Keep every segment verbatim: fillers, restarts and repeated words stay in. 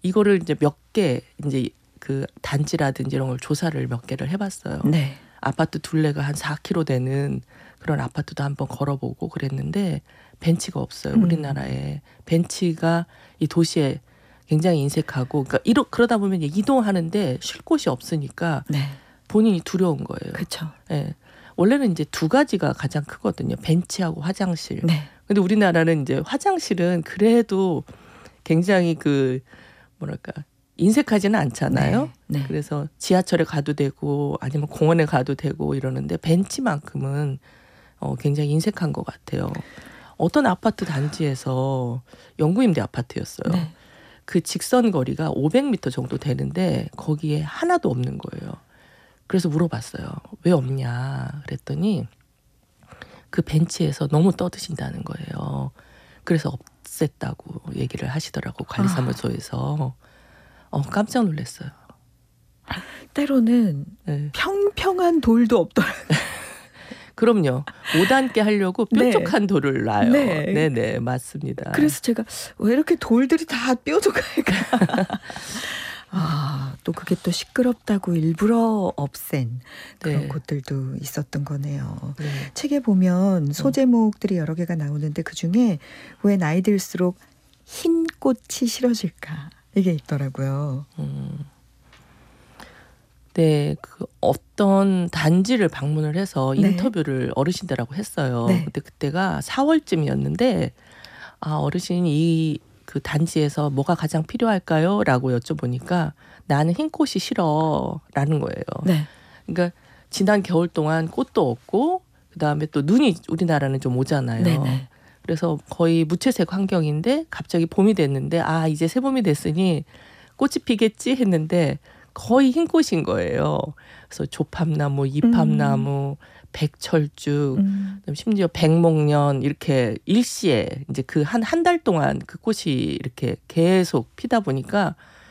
이거를 이제 몇 개 이제 그 단지라든지 이런 걸 조사를 몇 개를 해봤어요. 네. 아파트 둘레가 한 사 킬로미터 되는 그런 아파트도 한번 걸어보고 그랬는데 벤치가 없어요. 음. 우리나라에. 벤치가 이 도시에 굉장히 인색하고 그러니까 이러, 그러다 보면 이동하는데 쉴 곳이 없으니까 네. 본인이 두려운 거예요. 그렇죠. 예. 원래는 이제 두 가지가 가장 크거든요. 벤치하고 화장실. 네. 근데 우리나라는 이제 화장실은 그래도 굉장히 그 뭐랄까 인색하지는 않잖아요. 네. 네. 그래서 지하철에 가도 되고 아니면 공원에 가도 되고 이러는데 벤치만큼은 어, 굉장히 인색한 것 같아요. 어떤 아파트 단지에서 영구임대 아파트였어요. 네. 그 직선 거리가 오백 미터 정도 되는데 거기에 하나도 없는 거예요. 그래서 물어봤어요. 왜 없냐 그랬더니 그 벤치에서 너무 떠드신다는 거예요. 그래서 없앴다고 얘기를 하시더라고 관리사무소에서. 어, 깜짝 놀랐어요. 때로는 네. 평평한 돌도 없더라고요. 그럼요. 오 단계 하려고 뾰족한 네. 돌을 놔요. 네. 네네 맞습니다. 그래서 제가 왜 이렇게 돌들이 다 뾰족할까. 아, 또 그게 또 시끄럽다고 일부러 없앤 그런 네. 곳들도 있었던 거네요. 네. 책에 보면 소제목들이 여러 개가 나오는데 그중에 왜 나이 들수록 흰 꽃이 싫어질까 이게 있더라고요. 음. 네, 그 어떤 단지를 방문을 해서 네. 인터뷰를 어르신들하고 했어요. 네. 근데 그때가 사월쯤이었는데 아, 어르신이 이 그 단지에서 뭐가 가장 필요할까요? 라고 여쭤보니까 나는 흰 꽃이 싫어라는 거예요. 네. 그러니까 지난 겨울 동안 꽃도 없고 그다음에 또 눈이 우리나라는 좀 오잖아요. 네네. 그래서 거의 무채색 환경인데 갑자기 봄이 됐는데 아 이제 새봄이 됐으니 꽃이 피겠지 했는데 거의 흰 꽃인 거예요. 그래서 조팝나무, 이팝나무, 음. 백철쭉, 음. 심지어 백목련 이렇게 일시에 이제 그 한 한 달 동안 그 꽃이 이렇게 계속 피다 보니까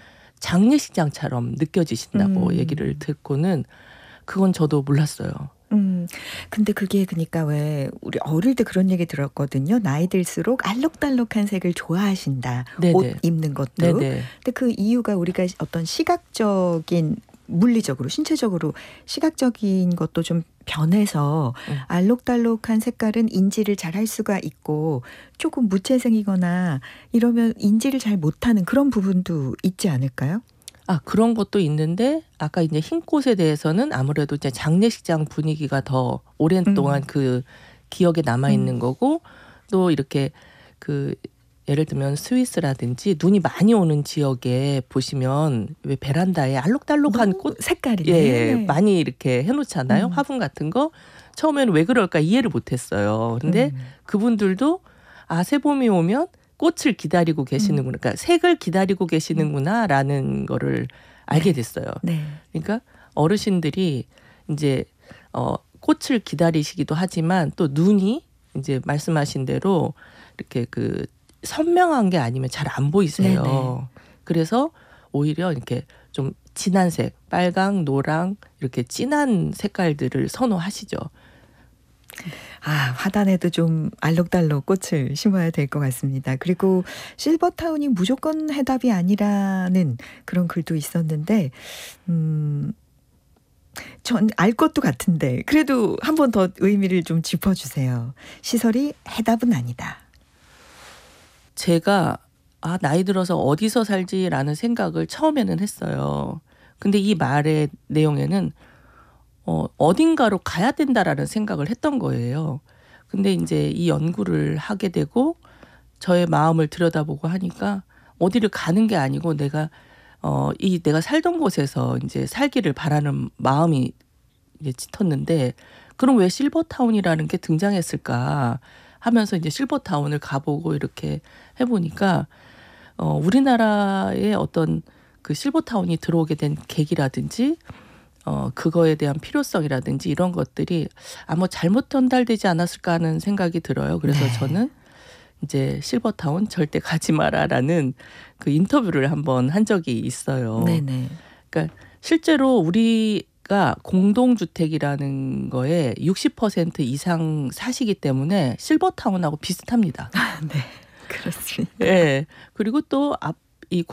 장례식장처럼 느껴지신다고 음. 얘기를 듣고는 그건 저도 몰랐어요. 음, 근데 그게 그러니까 왜 우리 어릴 때 그런 얘기 들었거든요. 나이 들수록 알록달록한 색을 좋아하신다. 네네. 옷 입는 것도. 네네. 근데 그 이유가 우리가 어떤 시각적인 물리적으로 신체적으로 시각적인 것도 좀 변해서 음. 알록달록한 색깔은 인지를 잘 할 수가 있고 조금 무채색이거나 이러면 인지를 잘 못하는 그런 부분도 있지 않을까요? 아, 그런 것도 있는데 아까 이제 흰 꽃에 대해서는 아무래도 이제 장례식장 분위기가 더 오랜 동안 음. 그 기억에 남아 있는 음. 거고 또 이렇게 그 예를 들면 스위스라든지 눈이 많이 오는 지역에 보시면 왜 베란다에 알록달록한 꽃 색깔이 예, 네. 많이 이렇게 해놓잖아요. 음. 화분 같은 거. 처음에는 왜 그럴까 이해를 못했어요. 근데 음. 그분들도 아 새봄이 오면 꽃을 기다리고 계시는구나. 그러니까 색을 기다리고 계시는구나라는 거를 알게 됐어요. 네. 그러니까 어르신들이 이제 어 꽃을 기다리시기도 하지만 또 눈이 이제 말씀하신 대로 이렇게 그 선명한 게 아니면 잘 안 보이세요. 네네. 그래서 오히려 이렇게 좀 진한 색, 빨강, 노랑 이렇게 진한 색깔들을 선호하시죠. 아, 화단에도 좀 알록달록 꽃을 심어야 될 것 같습니다. 그리고 실버타운이 무조건 해답이 아니라는 그런 글도 있었는데 음, 전 알 것도 같은데 그래도 한 번 더 의미를 좀 짚어주세요. 시설이 해답은 아니다. 제가 아 나이 들어서 어디서 살지라는 생각을 처음에는 했어요. 근데 이 말의 내용에는 어, 어딘가로 가야 된다라는 생각을 했던 거예요. 근데 이제 이 연구를 하게 되고 저의 마음을 들여다보고 하니까 어디를 가는 게 아니고 내가 어, 이 내가 살던 곳에서 이제 살기를 바라는 마음이 이제 짙었는데 그럼 왜 실버타운이라는 게 등장했을까 하면서 이제 실버타운을 가보고 이렇게 해보니까 어, 우리나라의 어떤 그 실버타운이 들어오게 된 계기라든지 어, 그거에 대한 필요성이라든지 이런 것들이 아마 잘못 전달되지 않았을까 하는 생각이 들어요. 그래서 네. 저는 이제 실버타운 절대 가지 마라라는 그 인터뷰를 한번 한 적이 있어요. 네네. 그러니까 실제로 우리가 공동주택이라는 거에 육십 퍼센트 이상 사시기 때문에 실버타운하고 비슷합니다. 네, 그렇습니다. 예. 그리고 또 앞,